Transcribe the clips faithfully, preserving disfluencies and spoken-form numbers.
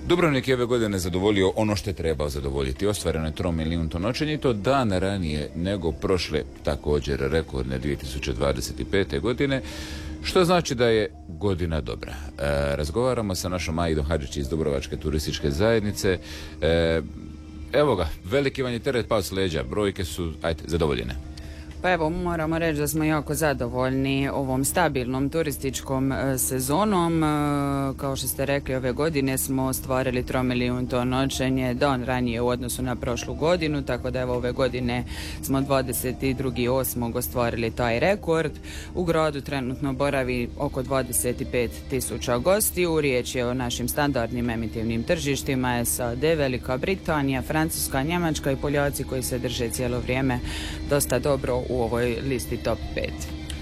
Dubrovnik je ove godine zadovoljio ono što je trebao zadovoljiti. Ostvareno je tromilijunto noćenje i to dan ranije nego prošle također rekordne dvije tisuće dvadeset pete. godine, što znači da je godina dobra. E, razgovaramo sa našom Aidom Hadžić iz Dubrovačke turističke zajednice. E, evo ga, veliki vam je teret pao s leđa, brojke su, ajde, zadovoljene. Pa evo, moramo reći da smo jako zadovoljni ovom stabilnom turističkom e, sezonom. E, kao što ste rekli, ove godine smo ostvarili tromilijunto noćenje dan ranije u odnosu na prošlu godinu, tako da evo ove godine smo dvadeset drugi osmog ostvarili taj rekord. U gradu trenutno boravi oko dvadeset pet tisuća gostiju. Riječ je o našim standardnim emitivnim tržištima S A D, Velika Britanija, Francuska, Njemačka i Poljaci koji se drže cijelo vrijeme dosta dobro u ovoj listi top pet.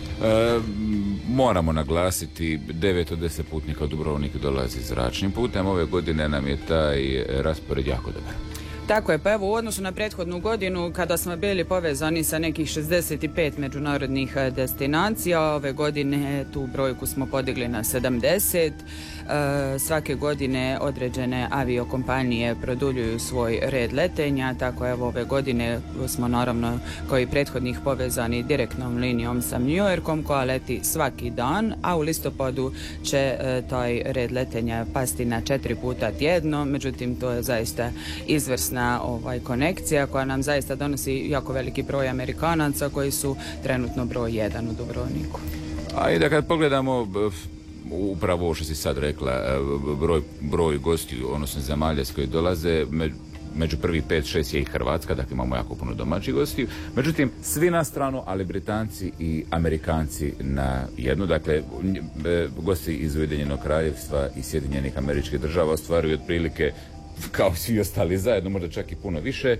E, moramo naglasiti, devet od deset putnika u Dubrovnik dolazi zračnim putem. Ove godine nam je taj raspored jako dobar. Tako je, pa evo u odnosu na prethodnu godinu kada smo bili povezani sa nekih šezdeset pet međunarodnih destinacija, ove godine tu brojku smo podigli na sedamdeset. E, svake godine određene aviokompanije produljuju svoj red letenja, tako evo ove godine smo naravno kao i prethodnih povezani direktnom linijom sa New Yorkom koja leti svaki dan, a u listopadu će e, taj red letenja pasti na četiri puta tjedno, međutim to je zaista izvrsna ovaj, konekcija koja nam zaista donosi jako veliki broj Amerikanaca koji su trenutno broj jedan u Dubrovniku. A i da kad pogledamo upravo ovo što si sad rekla, broj, broj gostiju, odnosno zemalja s koji dolaze, među prvi pet, šest je i Hrvatska, dakle imamo jako puno domaćih gostiju. Međutim, svi na stranu, ali Britanci i Amerikanci na jednu. Dakle, gosti iz Ujedinjenog Kraljevstva i Sjedinjenih Američkih Država ostvaruju otprilike kao svi ostali zajedno, možda čak i puno više.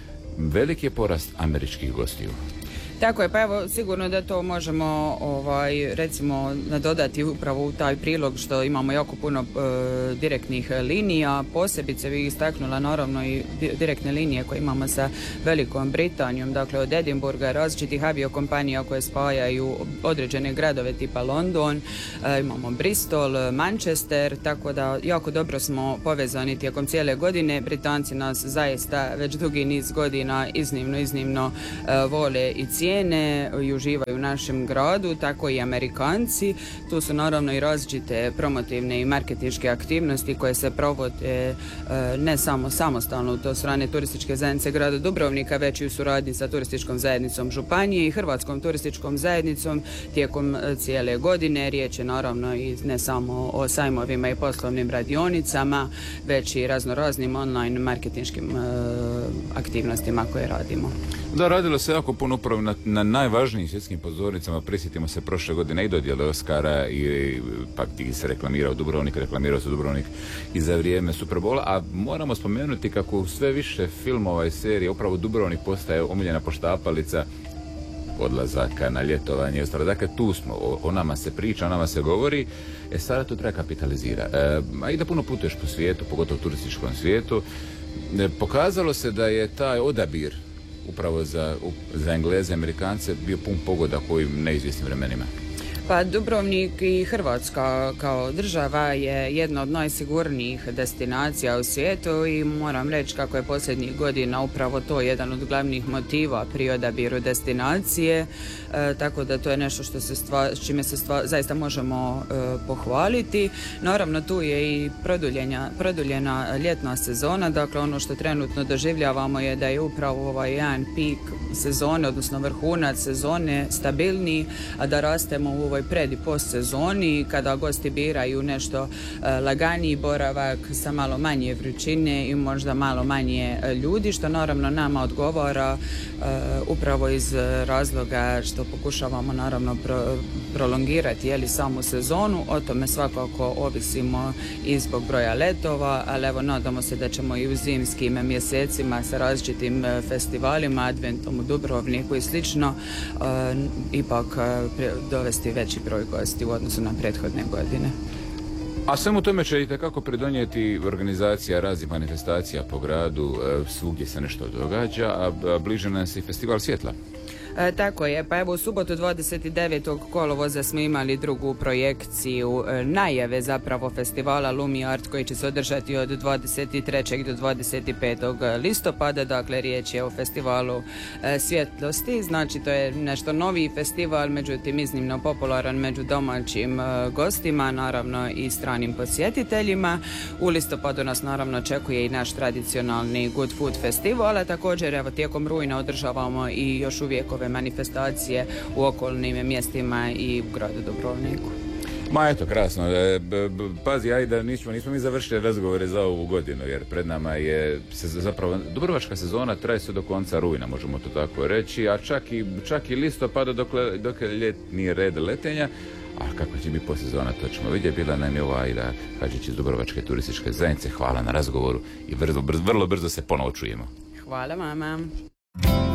Veliki je porast američkih gostiju. Tako je, pa evo sigurno da to možemo ovaj, recimo nadodati upravo u taj prilog što imamo jako puno e, direktnih linija, posebice bih istaknula naravno i direktne linije koje imamo sa Velikom Britanijom, dakle od Edinburga, različitih aviokompanija koje spajaju određene gradove tipa London, e, imamo Bristol, Manchester, tako da jako dobro smo povezani tijekom cijele godine. Britanci nas zaista već dugi niz godina iznimno, iznimno e, vole i cijene i uživaju u našem gradu, tako i Amerikanci. Tu su naravno i različite promotivne i marketinške aktivnosti koje se provode ne samo samostalno to strane turističke zajednice grada Dubrovnika, već i u suradnji sa turističkom zajednicom Županije i Hrvatskom turističkom zajednicom tijekom cijele godine. Riječ je naravno i ne samo o sajmovima i poslovnim radionicama, već i raznoraznim online marketinškim aktivnostima koje radimo. Da, radilo se jako puno upravo na, na najvažnijim svjetskim pozornicama. Prisjetimo se prošle godine i dodjele Oscara i pak ti se reklamirao Dubrovnik, reklamirao se Dubrovnik i za vrijeme Superbola, a moramo spomenuti kako sve više filmova i serije upravo Dubrovnik postaje omiljena poštapalica odlazaka na ljetovanje i ostalo. Dakle, tu smo, o, o nama se priča, o nama se govori, e sada to treba kapitalizira. E, a i da puno putuješ po svijetu, pogotovo u turističkom svijetu, e, pokazalo se da je taj odabir upravo za, za Engleze, Amerikance bio pun pogodak u ovim neizvjesnim vremenima. Pa Dubrovnik i Hrvatska kao država je jedna od najsigurnijih destinacija u svijetu i moram reći kako je posljednjih godina upravo to jedan od glavnih motiva pri odabiru destinacije, e, tako da to je nešto što se stva, s čime se stva, zaista možemo e, pohvaliti. Naravno tu je i produljena ljetna sezona, dakle ono što trenutno doživljavamo je da je upravo ovaj jedan pik sezone, odnosno vrhunac sezone stabilniji, a da rastemo u ovoj pred i post sezoni kada gosti biraju nešto e, laganiji boravak sa malo manje vrućine i možda malo manje ljudi, što naravno nama odgovara e, upravo iz razloga što pokušavamo naravno pro, prolongirati jeli, samu sezonu. O tome svakako ovisimo i zbog broja letova, ali evo nadamo se da ćemo i u zimskim mjesecima sa različitim festivalima, adventom u Dubrovniku i slično e, ipak e, dovesti veći broj gosti u odnosu na prethodne godine. A svemu tome će i tekako pridonijeti organizacija raznih manifestacija po gradu, svugdje se nešto događa, a bliže nam se i festival svjetla. E, tako je, pa evo u subotu dvadeset devetog kolovoza smo imali drugu projekciju e, najave zapravo festivala Lumi Art koji će se održati od dvadeset trećeg do dvadeset petog listopada, dakle riječ je o festivalu e, svjetlosti, znači to je nešto novi festival, međutim iznimno popularan među domaćim e, gostima, naravno i stranim posjetiteljima. U listopadu nas naravno očekuje i naš tradicionalni Good Food festival, a također evo tijekom rujna održavamo i još uvijek ove manifestacije u okolnim mjestima i u gradu Dubrovniku. Ma eto, krasno. E, b, b, pazi, ajde, nismo, nismo mi završili razgovore za ovu godinu, jer pred nama je se, zapravo dubrovačka sezona traje sve do konca rujna, možemo to tako reći, a čak i, čak i listopada dok, dok je ljetni red letenja. A kako će biti posezona, to ćemo vidjeti. Bila nam je ova Aida Hadžić iz Dubrovačke turističke zajednice. Hvala na razgovoru i vrlo, vrlo brzo se ponovo čujemo. Hvala, mama.